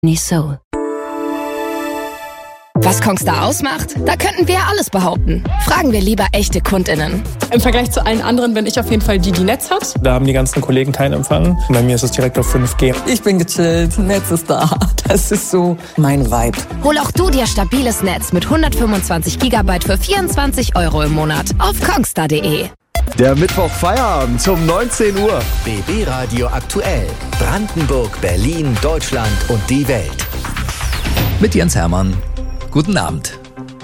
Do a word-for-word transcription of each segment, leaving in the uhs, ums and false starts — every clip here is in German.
Soul. Was Kongstar ausmacht? Da könnten wir alles behaupten. Fragen wir lieber echte KundInnen. Im Vergleich zu allen anderen bin ich auf jeden Fall die, die Netz hat. Da haben die ganzen Kollegen keinen Empfang. Bei mir ist es direkt auf fünf G. Ich bin gechillt, Netz ist da. Das ist so mein Vibe. Hol auch du dir stabiles Netz mit hundertfünfundzwanzig Gigabyte für vierundzwanzig Euro im Monat auf kongstar punkt de. Der Mittwoch Feierabend um neunzehn Uhr. B B Radio aktuell. Brandenburg, Berlin, Deutschland und die Welt. Mit Jens Hermann. Guten Abend.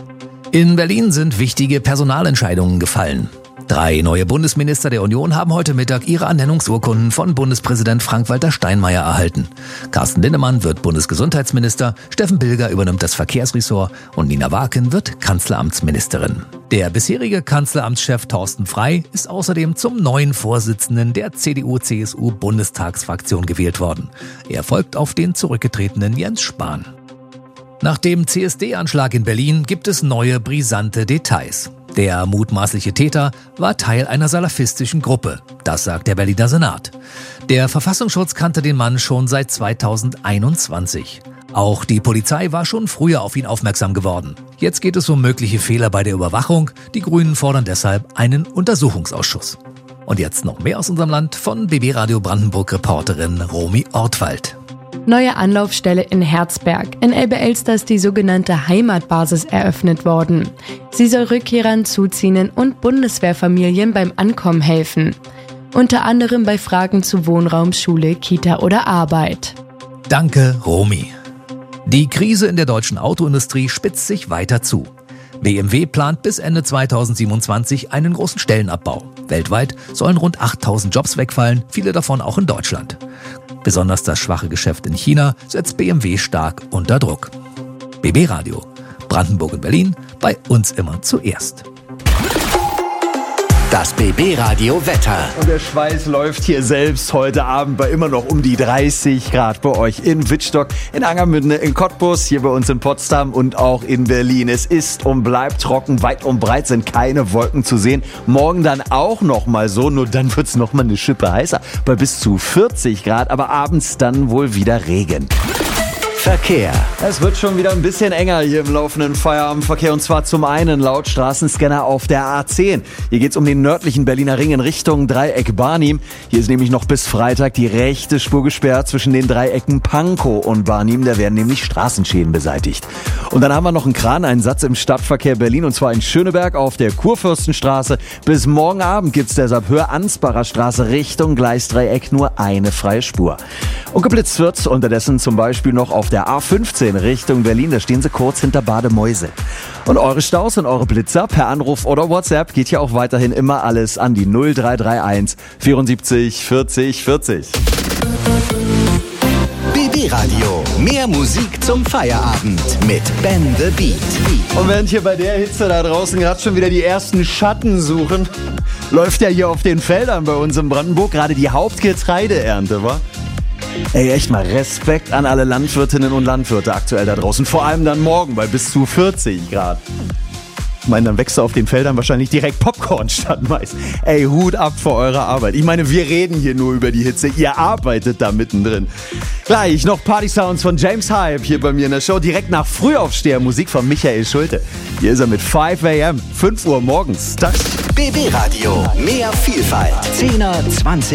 In Berlin sind wichtige Personalentscheidungen gefallen. Drei neue Bundesminister der Union haben heute Mittag ihre Ernennungsurkunden von Bundespräsident Frank-Walter Steinmeier erhalten. Carsten Linnemann wird Bundesgesundheitsminister, Steffen Bilger übernimmt das Verkehrsressort und Nina Waken wird Kanzleramtsministerin. Der bisherige Kanzleramtschef Thorsten Frey ist außerdem zum neuen Vorsitzenden der C D U C S U-Bundestagsfraktion gewählt worden. Er folgt auf den zurückgetretenen Jens Spahn. Nach dem C S D-Anschlag in Berlin gibt es neue brisante Details. Der mutmaßliche Täter war Teil einer salafistischen Gruppe. Das sagt der Berliner Senat. Der Verfassungsschutz kannte den Mann schon seit zweitausendeinundzwanzig. Auch die Polizei war schon früher auf ihn aufmerksam geworden. Jetzt geht es um mögliche Fehler bei der Überwachung. Die Grünen fordern deshalb einen Untersuchungsausschuss. Und jetzt noch mehr aus unserem Land von B B Radio Brandenburg-Reporterin Romy Ortwald. Neue Anlaufstelle in Herzberg. In Elbe-Elster ist die sogenannte Heimatbasis eröffnet worden. Sie soll Rückkehrern, Zuziehenden und Bundeswehrfamilien beim Ankommen helfen. Unter anderem bei Fragen zu Wohnraum, Schule, Kita oder Arbeit. Danke, Romy. Die Krise in der deutschen Autoindustrie spitzt sich weiter zu. B M W plant bis Ende zweitausendsiebenundzwanzig einen großen Stellenabbau. Weltweit sollen rund achttausend Jobs wegfallen, viele davon auch in Deutschland. Besonders das schwache Geschäft in China setzt B M W stark unter Druck. B B Radio, Brandenburg und Berlin, bei uns immer zuerst. Das B B Radio Wetter. Und der Schweiß läuft hier selbst heute Abend bei immer noch um die dreißig Grad bei euch in Wittstock, in Angermünde, in Cottbus, hier bei uns in Potsdam und auch in Berlin. Es ist und bleibt trocken, weit und breit sind keine Wolken zu sehen. Morgen dann auch noch mal so, nur dann wird's noch mal eine Schippe heißer, bei bis zu vierzig Grad, aber abends dann wohl wieder Regen. Verkehr. Es wird schon wieder ein bisschen enger hier im laufenden Feierabendverkehr und zwar zum einen laut Straßenscanner auf der A zehn. Hier geht es um den nördlichen Berliner Ring in Richtung Dreieck Barnim. Hier ist nämlich noch bis Freitag die rechte Spur gesperrt zwischen den Dreiecken Pankow und Barnim. Da werden nämlich Straßenschäden beseitigt. Und dann haben wir noch einen Kraneinsatz im Stadtverkehr Berlin und zwar in Schöneberg auf der Kurfürstenstraße. Bis morgen Abend gibt es deshalb Höhe-Ansbacher Straße Richtung Gleisdreieck nur eine freie Spur. Und geblitzt wird unterdessen zum Beispiel noch auf der A fünfzehn Richtung Berlin, da stehen sie kurz hinter Bademäuse. Und eure Staus und eure Blitzer per Anruf oder WhatsApp geht ja auch weiterhin immer alles an die null drei drei eins vierundsiebzig vierzig vierzig. B B Radio. Mehr Musik zum Feierabend mit Ben the Beat. Und während hier bei der Hitze da draußen gerade schon wieder die ersten Schatten suchen, läuft ja hier auf den Feldern bei uns in Brandenburg gerade die Hauptgetreideernte, wa? Ey, echt mal Respekt an alle Landwirtinnen und Landwirte aktuell da draußen. Vor allem dann morgen bei bis zu vierzig Grad. Ich meine, dann wächst auf den Feldern wahrscheinlich direkt Popcorn statt Mais. Ey, Hut ab für eure Arbeit. Ich meine, wir reden hier nur über die Hitze. Ihr arbeitet da mittendrin. Gleich noch Party-Sounds von James Hype hier bei mir in der Show. Direkt nach Frühaufsteher Musik von Michael Schulte. Hier ist er mit fünf a m, fünf Uhr morgens. Das B B Radio. Mehr Vielfalt. zehner, zwanziger